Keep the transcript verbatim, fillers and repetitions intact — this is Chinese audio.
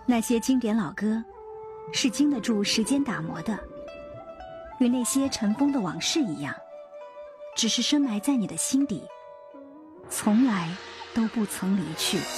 那些经典老歌是经得住时间打磨的，与那些尘封的往事一样，只是深埋在你的心底，从来都不曾离去。